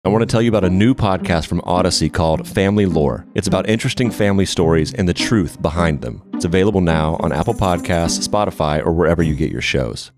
I want to tell you about a new podcast from Odyssey called Family Lore. It's about interesting family stories and the truth behind them. It's available now on Apple Podcasts, Spotify, or wherever you get your shows.